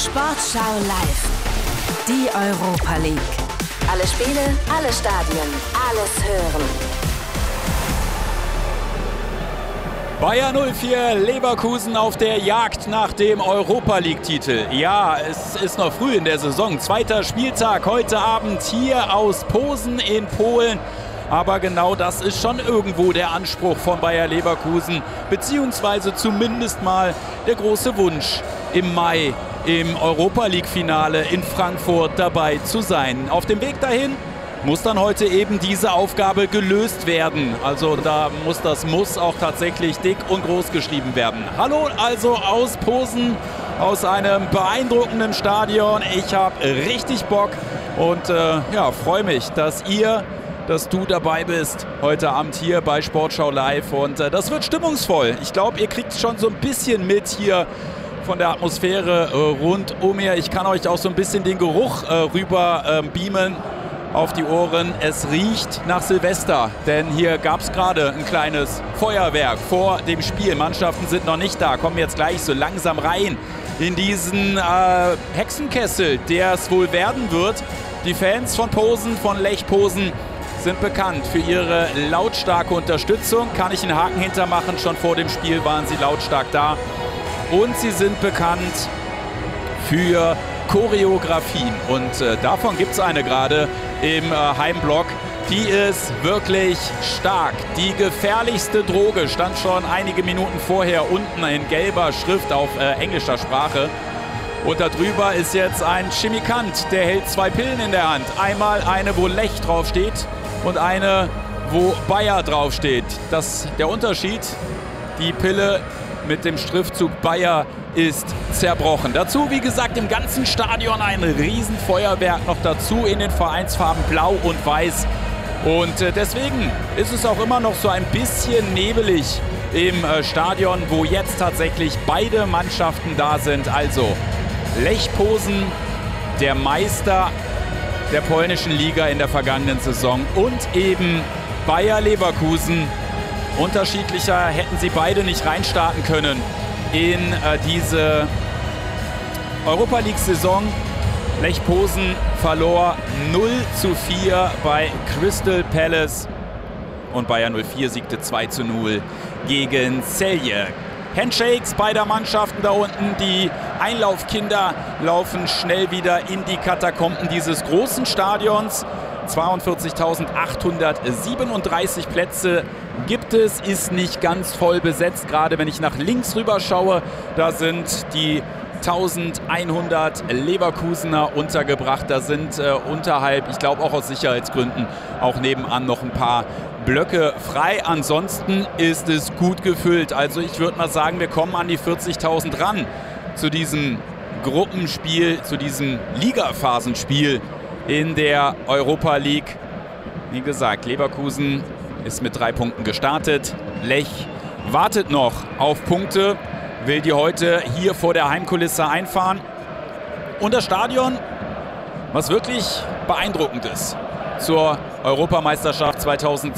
Sportschau live. Die Europa League. Alle Spiele, alle Stadien, alles hören. Bayer 04 Leverkusen auf der Jagd nach dem Europa-League-Titel. Ja, es ist noch früh in der Saison. Zweiter Spieltag heute Abend hier aus Posen in Polen. Aber genau das ist schon irgendwo der Anspruch von Bayer Leverkusen, beziehungsweise zumindest mal der große Wunsch, im Mai im Europa-League-Finale in Frankfurt dabei zu sein. Auf dem Weg dahin muss dann heute eben diese Aufgabe gelöst werden. Also da muss das Muss auch tatsächlich dick und groß geschrieben werden. Hallo also aus Posen, aus einem beeindruckenden Stadion. Ich habe richtig Bock und freue mich, dass du dabei bist heute Abend hier bei Sportschau Live. Und das wird stimmungsvoll. Ich glaube, ihr kriegt schon so ein bisschen mit hier von der Atmosphäre rund um mir. Ich kann euch auch so ein bisschen den Geruch rüber beamen auf die Ohren. Es riecht nach Silvester, denn hier gab es gerade ein kleines Feuerwerk vor dem Spiel. Mannschaften sind noch nicht da, kommen jetzt gleich so langsam rein in diesen Hexenkessel, der es wohl werden wird. Die Fans von Posen, von Lech Posen, sind bekannt für ihre lautstarke Unterstützung. Kann ich einen Haken hintermachen, schon vor dem Spiel waren sie lautstark da. Und sie sind bekannt für Choreografien. Und davon gibt es eine gerade im Heimblock. Die ist wirklich stark. Die gefährlichste Droge stand schon einige Minuten vorher unten in gelber Schrift auf englischer Sprache. Und darüber ist jetzt ein Chemikant, der hält zwei Pillen in der Hand. Einmal eine, wo Lech draufsteht und eine, wo Bayer draufsteht. Der Unterschied, die Pille mit dem Schriftzug Bayer ist zerbrochen. Dazu, wie gesagt, im ganzen Stadion ein Riesenfeuerwerk noch dazu in den Vereinsfarben Blau und Weiß. Und deswegen ist es auch immer noch so ein bisschen nebelig im Stadion, wo jetzt tatsächlich beide Mannschaften da sind. Also Lech Posen, der Meister der polnischen Liga in der vergangenen Saison, und eben Bayer Leverkusen. Unterschiedlicher hätten sie beide nicht reinstarten können in diese Europa-League-Saison. Lech Posen verlor 0:4 bei Crystal Palace und Bayer 04 siegte 2:0 gegen Celje. Handshakes beider Mannschaften da unten. Die Einlaufkinder laufen schnell wieder in die Katakomben dieses großen Stadions. 42.837 Plätze gibt es, ist nicht ganz voll besetzt. Gerade wenn ich nach links rüber schaue, da sind die 1100 Leverkusener untergebracht. Da sind unterhalb, ich glaube auch aus Sicherheitsgründen, auch nebenan noch ein paar Blöcke frei. Ansonsten ist es gut gefüllt. Also ich würde mal sagen, wir kommen an die 40.000 ran zu diesem Gruppenspiel, zu diesem Ligaphasenspiel in der Europa League. Wie gesagt, Leverkusen ist mit 3 Punkten gestartet. Lech wartet noch auf Punkte, will die heute hier vor der Heimkulisse einfahren. Und das Stadion, was wirklich beeindruckend ist zur Europameisterschaft 2010.